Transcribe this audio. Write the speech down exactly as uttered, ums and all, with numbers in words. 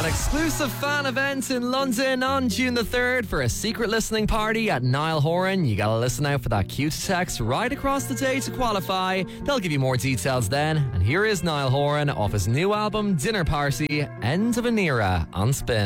An exclusive fan event in London on June the third for a secret listening party at Niall Horan. You gotta listen out for that cue to text right across the day to qualify. They'll give you more details then. And here is Niall Horan off his new album Dinner Party, End of an Era on Spin.